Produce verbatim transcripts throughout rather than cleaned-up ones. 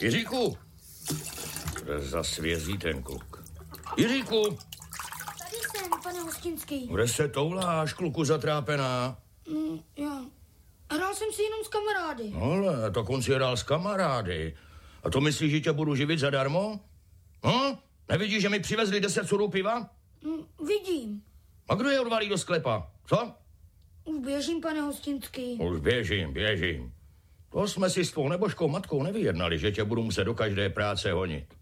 Jiříku! Kde zasvězí ten kluk? Jiříku! Tady jsem, pane Hostinský. Kde se touláš, kluku zatrápená? Mm, já. Hrál jsem si jenom s kamarády. Ale, tak on si hrál s kamarády. A to myslíš, že tě budu živit zadarmo? Hm? Nevidíš, že mi přivezli deset sudů piva? Mm, vidím. A kdo je odvalí do sklepa? Co? Už běžím, pane Hostinský. Už běžím, běžím. To jsme si s tvou nebožkou matkou nevyjednali, že tě budu muset do každé práce honit.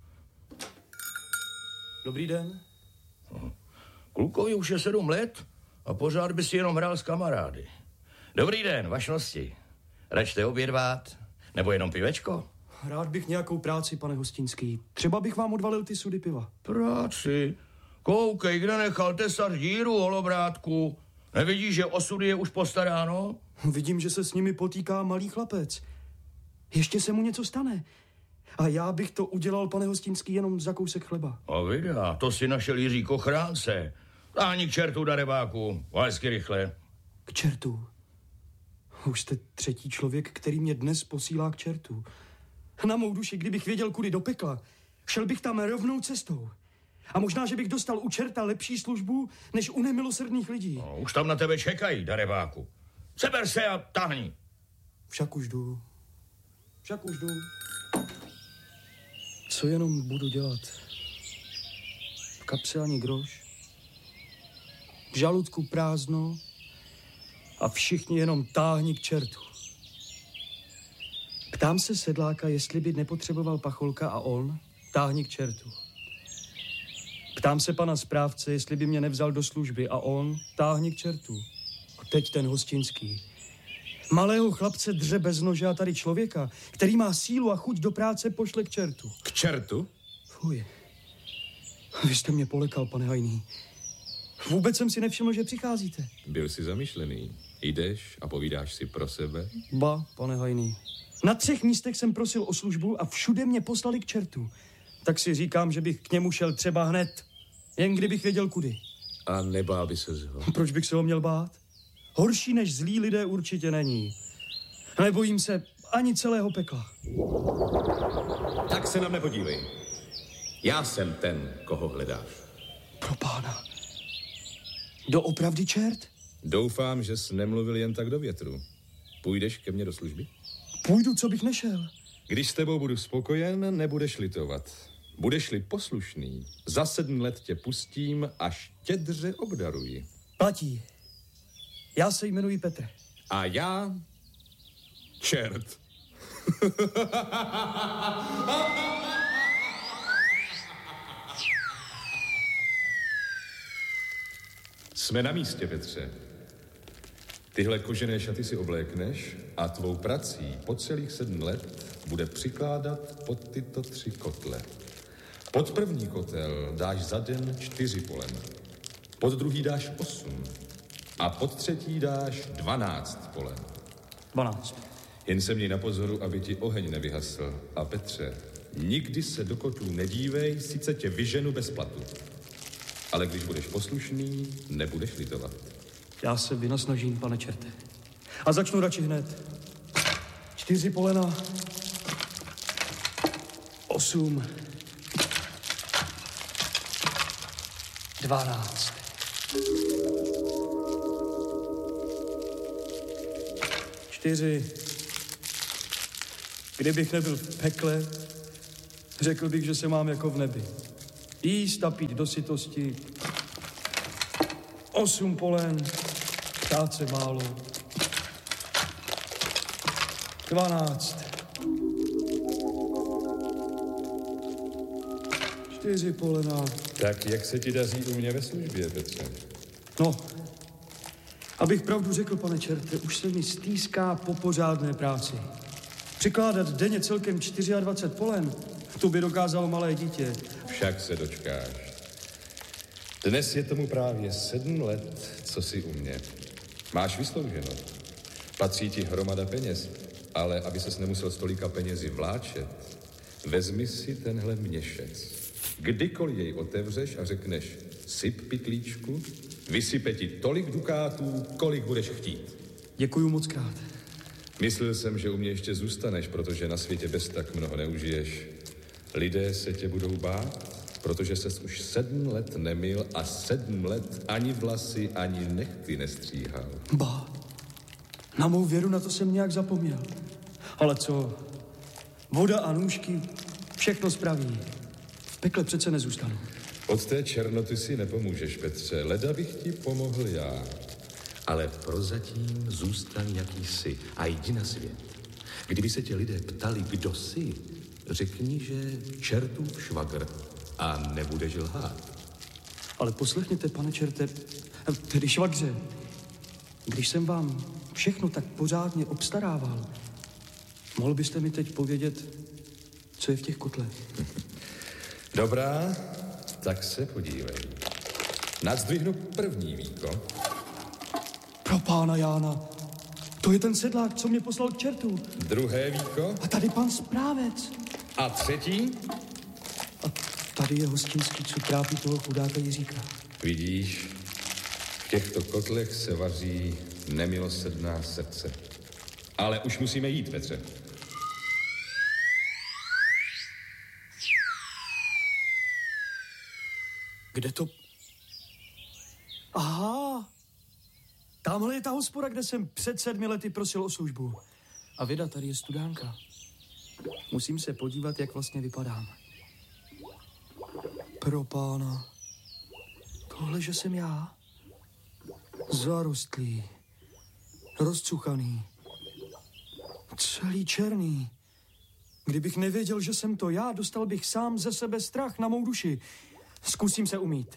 Dobrý den. Klukovi už je sedm let a pořád by si jenom hrál s kamarády. Dobrý den, vašnosti. Račte obědvat? Nebo jenom pivečko? Rád bych nějakou práci, pane Hostinský. Třeba bych vám odvalil ty sudy piva. Práci? Koukej, kde nechal tesat díru, holobrátku. Nevidíš, že osudy je už postaráno? Vidím, že se s nimi potýká malý chlapec. Ještě se mu něco stane. A já bych to udělal, pane Hostinský, jenom za kousek chleba. A videa, to si našel Jiří Kochránce. Táhni k čertu, darebáku, hezky rychle. K čertu? Už jste třetí člověk, který mě dnes posílá k čertu. Na mou duši, kdybych věděl, kudy do pekla, šel bych tam rovnou cestou. A možná, že bych dostal u čerta lepší službu, než u nemilosrdných lidí. No, už tam na tebe čekají, darebáku. Seber se a tahni. Však už jdu. Však už jdu. Co jenom budu dělat? V kapse ani groš. V žaludku prázdno a všichni jenom táhni k čertu. Ptám se sedláka, jestli by nepotřeboval pacholka a on táhni k čertu. Ptám se pana správce, jestli by mě nevzal do služby a on táhni k čertu. A teď ten Hostinský. Malého chlapce dře bez nože a tady člověka, který má sílu a chuť do práce, pošle k čertu. K čertu? Fuj. Vy jste mě polekal, pane Hajný. Vůbec jsem si nevšiml, že přicházíte. Byl jsi zamýšlený. Jdeš a povídáš si pro sebe? Ba, pane Hajný. Na třech místech jsem prosil o službu a všude mě poslali k čertu. Tak si říkám, že bych k němu šel třeba hned. Jen kdybych věděl kudy. A nebál by se ho? Proč bych se ho měl bát? Horší než zlí lidé určitě není. Nebojím se ani celého pekla. Tak se nám nepodívej. Já jsem ten, koho hledáš. Pro pána. Doopravdy čert? Doufám, že jsi nemluvil jen tak do větru. Půjdeš ke mně do služby? Půjdu, co bych nešel. Když s tebou budu spokojen, nebudeš litovat. Budeš-li poslušný, za sedm let tě pustím a štědře obdaruji. Platí. Já se jmenuji Petr. A já... čert. Jsme na místě, Petře. Tyhle kožené šaty si oblékneš a tvou prací po celých sedm let bude přikládat pod tyto tři kotle. Pod první kotel dáš za den čtyři polena. Pod druhý dáš osm. A pod třetí dáš dvanáct polen. Dvanáct. Jen se měj na pozoru, aby ti oheň nevyhasl. A Petře, nikdy se do kotlů nedívej, sice tě vyženu bez platu. Ale když budeš poslušný, nebudeš litovat. Já se vynasnažím, pane čerte. A začnu radši hned. Čtyři polena. Osm. Dvanáct. Čtyři. Kdybych nebyl v pekle, řekl bych, že se mám jako v nebi. Jíst a pít do sytosti. Osm polen. Ptát se málo. Dvanáct. Čtyři polena. Tak jak se ti daří u mě ve službě, Petře? No, abych pravdu řekl, pane čerte, už se mi stýská po pořádné práci. Přikládat denně celkem dvacet čtyři polen, to by dokázalo malé dítě. Však se dočkáš. Dnes je tomu právě sedm let, co jsi u mě. Máš vyslouženo. Patří ti hromada peněz, ale aby ses nemusel s tolika penězi vláčet, vezmi si tenhle měšec. Kdykoliv jej otevřeš a řekneš syp pytlíčku, vysype ti tolik dukátů, kolik budeš chtít. Děkuju moc krát. Myslel jsem, že u mě ještě zůstaneš, protože na světě bez tak mnoho neužiješ. Lidé se tě budou bát, protože ses už sedm let nemyl a sedm let ani vlasy, ani nechty nestříhal. Ba, na mou věru na to jsem nějak zapomněl. Ale co? Voda a nůžky, všechno spraví. V pekle přece nezůstanu. Od té černoty si nepomůžeš, Petře. Leda bych ti pomohl já. Ale prozatím zůstaň, jaký jsi a jdi na svět. Kdyby se tě lidé ptali, kdo jsi, řekni, že čertův švagr a nebudeš lhát. Ale poslechněte, pane čerte, tedy švagře, když jsem vám všechno tak pořádně obstarával, mohl byste mi teď povědět, co je v těch kotlech? Dobrá, tak se podívej. Nadzvihnu první víko. Pro pána Jána, to je ten sedlák, co mě poslal k čertu. Druhé víko. A tady pan správec. A třetí? A tady je hostinský, co trápí toho chudáka Jiříka. Vidíš, v těchto kotlech se vaří nemilosrdná srdce. Ale už musíme jít, Petře. Kde to... Aha, tamhle je ta hospoda, kde jsem před sedmi lety prosil o službu. A věda, tady je studánka. Musím se podívat, jak vlastně vypadám. Pro pána. Tohle, že jsem já. Zarostlý. Rozcuchaný. Celý černý. Kdybych nevěděl, že jsem to já, dostal bych sám ze sebe strach na mou duši. Zkusím se umýt.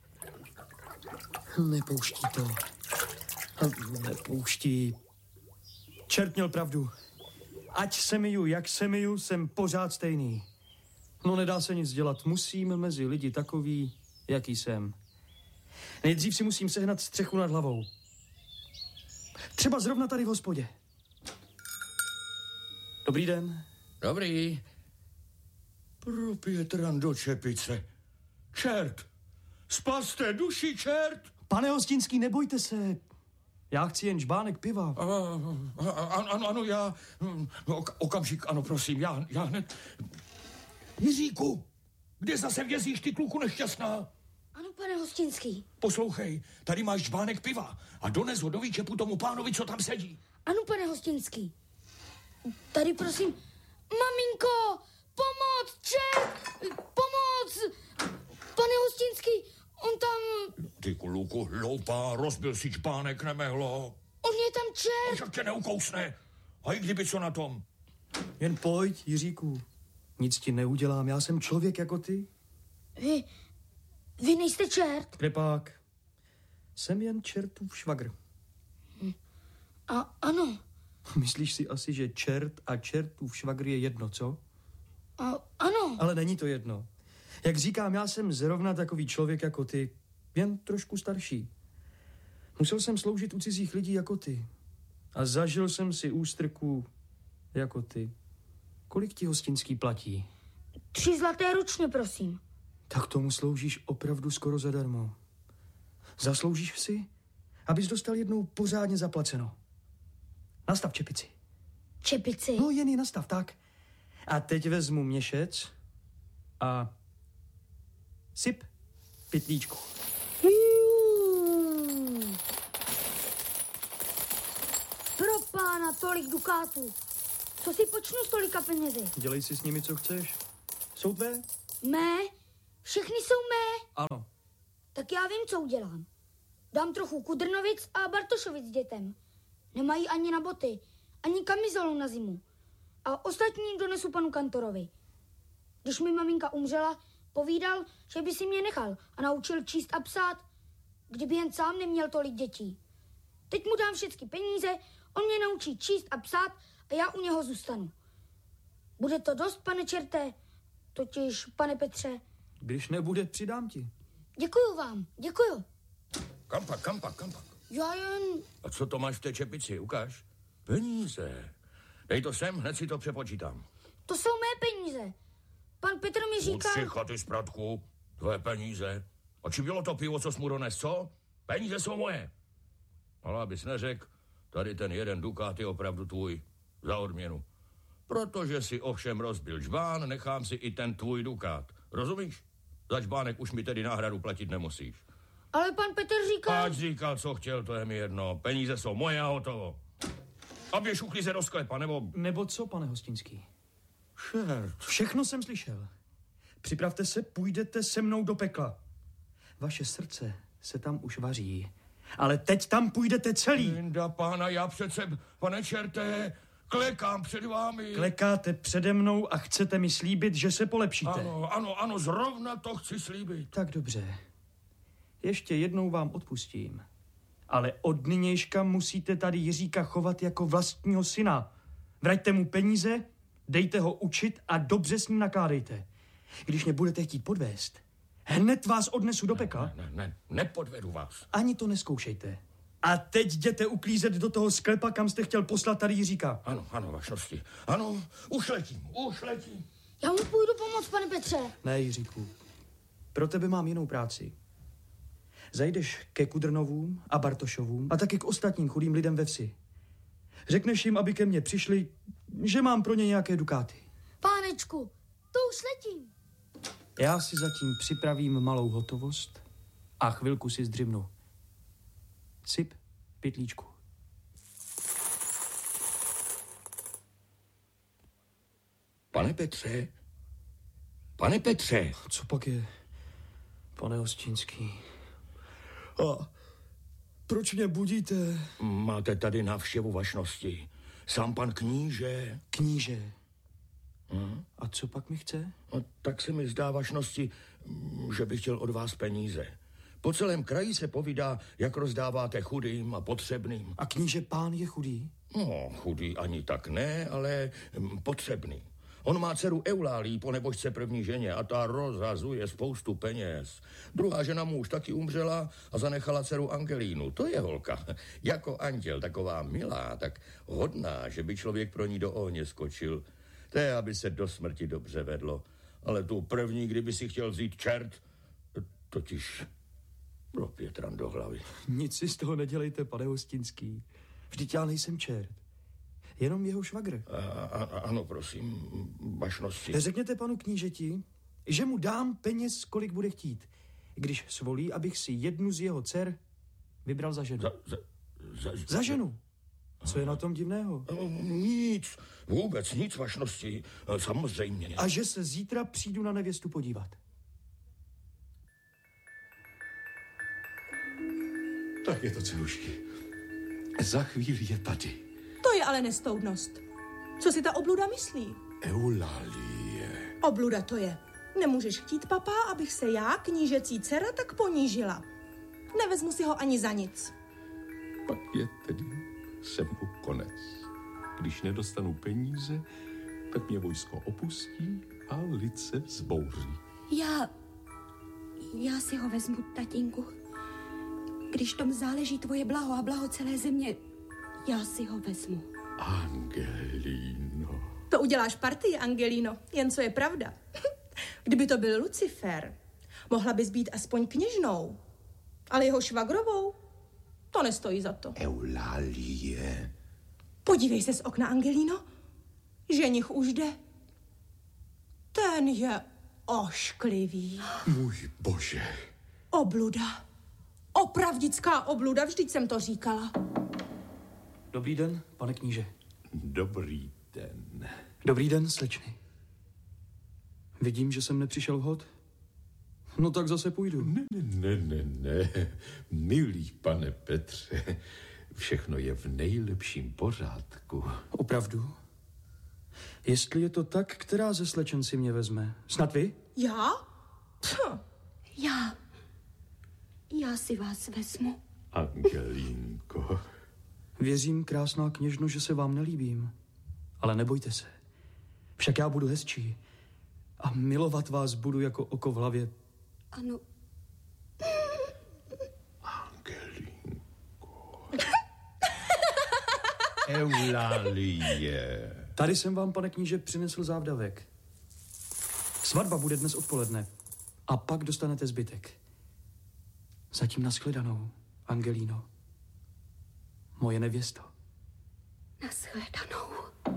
Nepouští to. Nepouští. Čert měl pravdu. Ať se myju, jak se myju, jsem pořád stejný. No nedá se nic dělat. Musím mezi lidi takový, jaký jsem. Nejdřív si musím sehnat střechu nad hlavou. Třeba zrovna tady v hospodě. Dobrý den. Dobrý. Pro Pětran do čepice. Čert! Spaste duši, čert! Pane Hostinský, nebojte se. Já chci jen žbánek piva. Ano, ano, ano, já... Ok, okamžik, ano, prosím, já, já hned... Jiříku, kde zase vězíš, ty kluku nešťastná? Ano, pane Hostinský. Poslouchej, tady máš žbánek piva a dones ho do výčepu tomu pánovi, co tam sedí. Ano, pane Hostinský. Tady prosím, maminko, pomoc, čert, pomoc, pane Hostinský, on tam... Ty kluku hloupá, rozbil si žbánek, nemehlo. On je tam čert. Však tě neukousne. A i kdyby co na tom. Jen pojď, Jiříku. Nic ti neudělám, já jsem člověk jako ty. Vy, vy nejste čert. Krepák, jsem jen čertův švagr. A ano. Myslíš si asi, že čert a čertův švagr je jedno, co? A ano. Ale není to jedno. Jak říkám, já jsem zrovna takový člověk jako ty, jen trošku starší. Musel jsem sloužit u cizích lidí jako ty. A zažil jsem si ústrku jako ty. Kolik ti Hostinský platí? Tři zlaté ručně, prosím. Tak tomu sloužíš opravdu skoro zadarmo. Zasloužíš si, abys dostal jednou pořádně zaplaceno. Nastav čepici. Čepici? No jen ji nastav, tak. A teď vezmu měšec a syp pytlíčku. Hmm. Pro pána tolik dukátů. Co si počnu s tolika penězi? Dělej si s nimi, co chceš. Jsou tvé? Mé? Všechny jsou mé? Ano. Tak já vím, co udělám. Dám trochu Kudrnovic a Bartošovic dětem. Nemají ani na boty, ani kamizolu na zimu. A ostatní donesu panu kantorovi. Když mi maminka umřela, povídal, že by si mě nechal a naučil číst a psát, kdyby jen sám neměl tolik dětí. Teď mu dám všechny peníze, on mě naučí číst a psát a já u něho zůstanu. Bude to dost, pane čerte? Totiž, pane Petře. Když nebude, přidám ti. Děkuju vám, děkuju. Kam pak, kam pak, kam pak? Já jen... A co to máš v té čepici, ukáž? Peníze. Dej to sem, hned si to přepočítám. To jsou mé peníze. Pan Petr mi říká... Utřicha, ty zpratku, tvoje peníze. A či bylo to pivo, co jsi mu dones, co? Peníze jsou moje. Ale abys neřekl, tady ten jeden dukát je opravdu tvůj za odměnu. Protože si ovšem rozbil žbán, nechám si i ten tvůj dukát. Rozumíš? Za žbánek už mi tedy náhradu platit nemusíš. Ale pan Petr říkal... Ať říkal, co chtěl, to je mi jedno. Peníze jsou moje a hotovo. A běž uklize do sklepa, nebo... Nebo co, pane Hostinský? Šert. Všechno jsem slyšel. Připravte se, půjdete se mnou do pekla. Vaše srdce se tam už vaří. Ale teď tam půjdete celý. Linda, pána, já přece, pane čerté, klekám před vámi. Klekáte přede mnou a chcete mi slíbit, že se polepšíte. Ano, ano, ano, zrovna to chci slíbit. Tak dobře. Ještě jednou vám odpustím. Ale od nynějška musíte tady Jiříka chovat jako vlastního syna. Vraťte mu peníze, dejte ho učit a dobře s ním nakládejte. Když mě budete chtít podvést, hned vás odnesu do pekla. Ne, ne, ne, nepodvedu vás. Ani to neskoušejte. A teď jděte uklízet do toho sklepa, kam jste chtěl poslat tady Jiříka. Ano, ano, vašnosti. Ano, už letím, už letím. Já mu půjdu pomoct, pane Petře. Ne, Jiříku. Pro tebe mám jinou práci. Zajdeš ke Kudrnovům a Bartošovům a taky k ostatním chudým lidem ve vsi. Řekneš jim, aby ke mně přišli, že mám pro ně nějaké dukáty. Pánečku, to už letím. Já si zatím připravím malou hotovost a chvilku si zdřimnu. Syp pytlíčku. Pane Petře, pane Petře. Co pak je, pane Hostinský? A proč mě budíte? Máte tady návštěvu vašnosti. Sám pan kníže. Kníže. Hm? A co pak mi chce? No, tak se mi zdá vašnosti, že bych chtěl od vás peníze. Po celém kraji se povídá, jak rozdáváte chudým a potřebným. A kníže pán je chudý? No, chudý ani tak ne, ale hm, potřebný. On má dceru Eulálii po nebožce první ženě a ta rozhazuje spoustu peněz. Druhá žena mu už taky umřela a zanechala dceru Angelínu. To je holka. Jako anděl, taková milá, tak hodná, že by člověk pro ní do ohně skočil. To je, aby se do smrti dobře vedlo. Ale tu první, kdyby si chtěl vzít čert, totiž pro Pětran do hlavy. Nic si z toho nedělejte, pane Hostinský. Vždyť já nejsem čert. Jenom jeho švagr. A, a, ano, prosím, vašnosti. Řekněte panu knížeti, že mu dám peněz, kolik bude chtít, když svolí, abych si jednu z jeho dcer vybral za ženu. Za, za, za, za ženu. Co je na tom divného? Nic, vůbec nic, vašnosti, samozřejmě. A že se zítra přijdu na nevěstu podívat. Tak je to, celušky. Za chvíli je tady. To je ale nestoudnost. Co si ta obluda myslí? Eulalie. Obluda to je. Nemůžeš chtít, papá, abych se já, knížecí dcera, tak ponížila. Nevezmu si ho ani za nic. Pak je tedy se mu konec. Když nedostanu peníze, tak mě vojsko opustí a lid se vzbouří. Já... Já si ho vezmu, tatínku. Když tom záleží tvoje blaho a blaho celé země, já si ho vezmu. Angelino. To uděláš partii, Angelino, jen co je pravda. Kdyby to byl Lucifer, mohla bys být aspoň kněžnou. Ale jeho švagrovou, to nestojí za to. Eulalie. Podívej se z okna, Angelino. Ženich už jde. Ten je ošklivý. Můj bože. Obluda. Opravdická obluda, vždyť jsem to říkala. Dobrý den, pane kníže. Dobrý den. Dobrý den, slečny. Vidím, že jsem nepřišel vhod. No tak zase půjdu. Ne, ne, ne, ne, milý pane Petře, všechno je v nejlepším pořádku. Opravdu? Jestli je to tak, která ze slečen si mě vezme? Snad vy? Já? Pff. Já... Já si vás vezmu. Angelínko. Věřím, krásná kněžno, že se vám nelíbím. Ale nebojte se. Však já budu hezčí. A milovat vás budu jako oko v hlavě. Ano. Angelínko. Eulalie. Tady jsem vám, pane kníže, přinesl závdavek. Svatba bude dnes odpoledne. A pak dostanete zbytek. Zatím nashledanou, Angelino. Moje nevěsto. Nashledanou.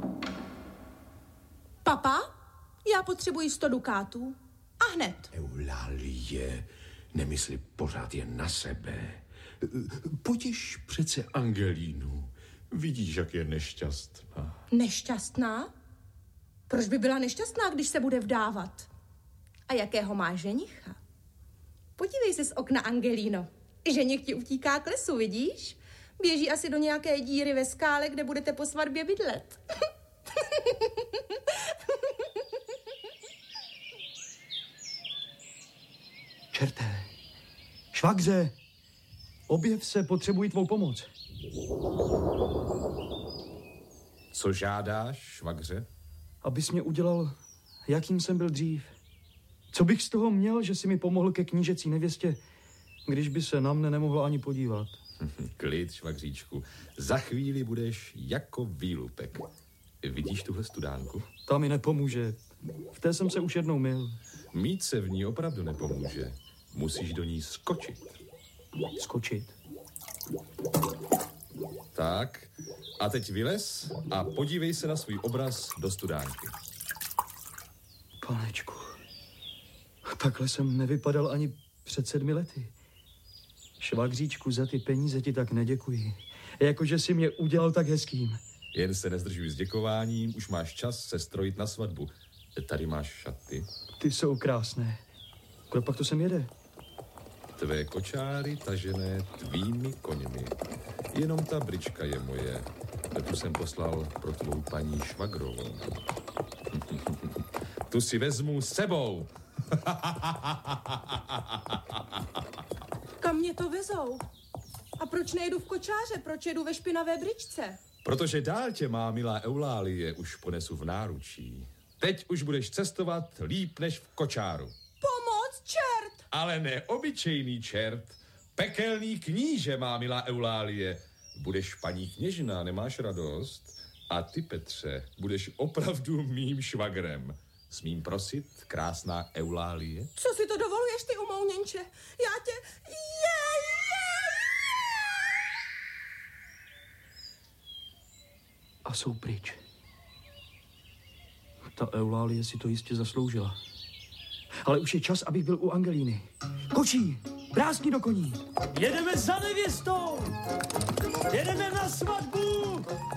Papa, já potřebuji sto dukátů. A hned. Eulálie, nemysli pořád jen na sebe. Potěš přece Angelínu. Vidíš, jak je nešťastná. Nešťastná? Proč by byla nešťastná, když se bude vdávat? A jakého má ženicha? Podívej se z okna, Angelíno. Ženich ti utíká k lesu, vidíš? Běží asi do nějaké díry ve skále, kde budete po svatbě bydlet. Čerté, švagře, objev se, potřebuji tvou pomoc. Co žádáš, švagře? Abys mě udělal, jakým jsem byl dřív. Co bych z toho měl, že si mi pomohl ke knížecí nevěstě, když by se na mne nemohla ani podívat? Klid, švagříčku. Za chvíli budeš jako výlupek. Vidíš tuhle studánku? Ta mi nepomůže. V té jsem se už jednou myl. Mít se v ní opravdu nepomůže. Musíš do ní skočit. Skočit? Tak, a teď vylez a podívej se na svůj obraz do studánky. Panečku, takhle jsem nevypadal ani před sedmi lety. Švagříčku, za ty peníze ti tak neděkuji. Jakože si mě udělal tak hezkým. Jen se nezdržuj s děkováním, už máš čas se strojit na svatbu. Tady máš šaty. Ty jsou krásné. Kdo pak to sem jede? Tvé kočáry tažené tvými koňmi. Jenom ta brička je moje. Tu jsem poslal pro tvou paní švagrovou. Tu si vezmu s sebou. Kam mě to vezou? A proč nejdu v kočáře? Proč jedu ve špinavé bričce? Protože dál tě má milá Eulálie už ponesu v náručí. Teď už budeš cestovat líp než v kočáru. Pomoc, čert! Ale ne obyčejný čert. Pekelný kníže, má milá Eulálie. Budeš paní kněžna, nemáš radost? A ty, Petře, budeš opravdu mým švagrem. Smím prosit, krásná Eulálie? Co si to dovoluješ, ty umouněnče? Já tě... Je, je, A jsou pryč. Ta Eulálie si to jistě zasloužila. Ale už je čas, abych byl u Angelíny. Kočí, brásni do koní. Jedeme za nevěstou! Jedeme na svatbu!